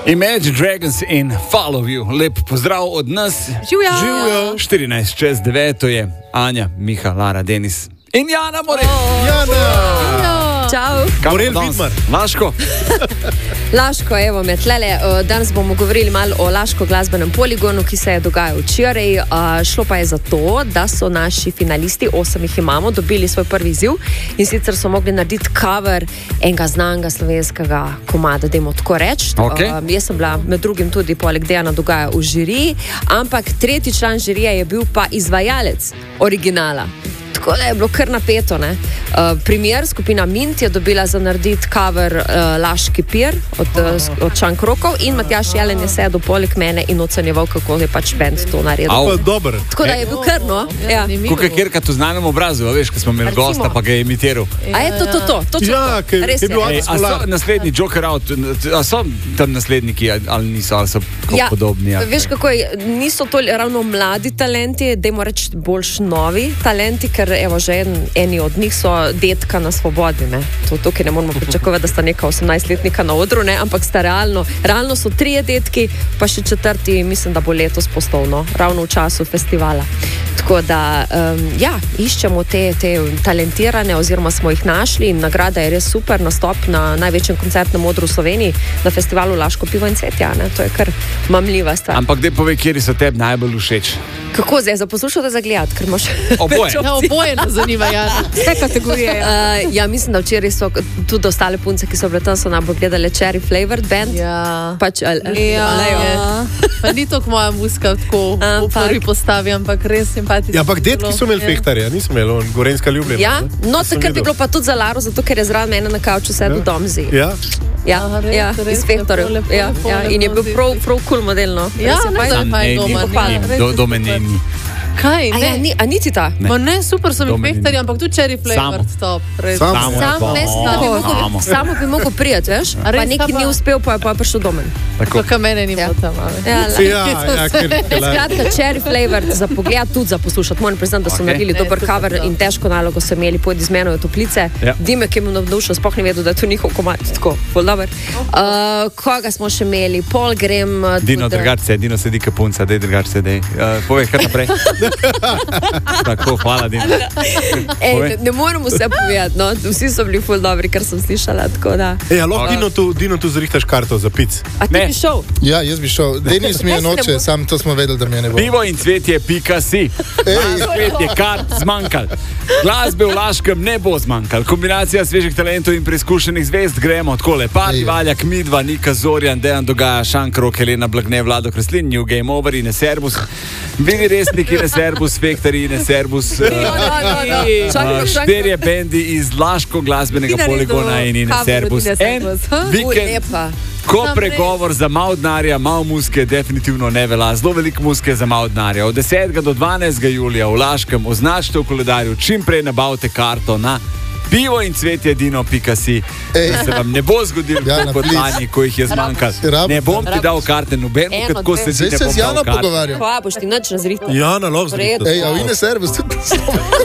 Imagine Dragons in Follow You. Lep pozdrav od nas. Živjo. 14:09 je Anja, Miha, Lara, Denis in Jana Morel. Čau. Morel Vidmar. Laško. Laško, evo me tlele. Danes bomo govorili malo o Laško glasbenem poligonu, ki se je dogajal včeraj. Šlo pa je za to, da so naši finalisti, 8 jih imamo, dobili svoj prvi izziv in sicer so mogli narediti cover enega znanega slovenskega komada, dajmo tako reči. Okay. Jaz sem bila med drugim tudi poleg Dejana Dogaja v žiriji, ampak tretji član žirije je bil pa izvajalec originala. Tako da je bilo kar napeto, ne? Primer, skupina Mint je dobila za narediti cover Laški pir od Šankrokov in Matjaž Jelen je sedel poleg mene in ocenjeval, kako je pač band to naredil. Tako da je bil kar, no? Ja. Kukaj kjerka tu znanem obrazu, veš, ko smo imeli gosta, pa ga je imitiral. A je to? Točno ja, to. Res je bil je. A so naslednji Joker Out, a so tam nasledniki ali niso, ali so podobni? Ja, veš kako je, niso to ravno mladi talenti, dajmo reči boljš novi talenti, ker evo, že eni od njih so detka na svobodi, ne. Tukaj ne moramo pričakovati, da sta neka 18-letnika na odru, ne, ampak sta realno so 3 detki, pa še 4, mislim, da bo letos postovno, ravno v času festivala. Tako da, iščemo te talentirane, oziroma smo jih našli in nagrada je res super, nastop na največjem koncertnem odru v Sloveniji, na festivalu Laško pivo in cvetja, ne, to je kar mamljiva stvar. Ampak daj povej, kjeri so tebi najbolj všeč? Kako zdaj, za poslušati, za gledati, ker imaš... Oboje nas zanima, vse kategorije. Ja, mislim, da včeraj so tudi ostale punce, ki so bile tam, so najbolj gledali Cherry Flavored Band. Ja. Pač, Pa ni to moja muska tako v prvi postavi, ampak res simpatično. Ja, ampak detki so imeli fehtarja, nisem imel, Gorenjska Ljubljana. Ja, no, takrat bi bilo pa tudi za Laro, zato ker je zraven mene na kavču sedel Domzi. Ja. Ja, iz Fehtorjev. In je bil prav cool model, no. Ja, ne, da je fajn doma. Kaj? A niti ta? Ne, super so mi fehtarji, ampak tudi Cherry Flavored top. Samo bi mogel prijeti, veš? Pa neki ni uspel, pa je prišel domen. Tako mene ni bilo tam. Skratka, Cherry Flavored za pogled, tudi za poslušati. Moram priznati, da so naredili dober cover in težko nalogo so imeli, pojdi z menoj v toplice. Dimek je mu navdušil, sploh ne vedo, da je to njihov komad. Tako, bolj dober. Koga smo še imeli? Pol grem... Dino drugače, Dino sedi kapunca, dej drugače sedej. Povej, kar naprej. Tako, hvala, Dino. Ne morem vse povedati, no. Vsi so bili ful dobri, kar sem slišala, tako da... Lahko Dino tu zrihtaš karto za pic. A ti bi šel? Ja, jaz bi šel. Denis mi je noče, sam to smo vedeli, da mi je ne bo. Pivo in cvetje .si. Cvetje kart zmanjkal. Glasbe v Laškem ne bo zmanjkal. Kombinacija svežih talentov in preizkušenih zvezd, gremo takole. Parti Valjak, Midva, Nika Zorjan, Dejan Dogaja, Šankrok, Helena Blagne, Vlado Kreslin, New Game Over, Ine Serbus, Bili Resnik, Ine Serbus, Fektari, Ine Serbus, 4 bendi iz Laško glasbenega poligona in Ine Serbus. En vikend, ko pregovor za malo denarja, malo muske definitivno ne velja. Zelo veliko muske za malo denarja. Od 10. do 12. julija v Laškem označite v koledarju, čim prej nabavite karto na pivo in cvetje dino.si. Da se vam ne bo zgodilo kot lani, ko jih je zmanjkalo. Ne bom ti dal karte nobeno, kako se ti ne bom dal karte. Hvala, boš ti nič razrihtal. Jana, lahko zrihtal. A v Ine Servus tudi.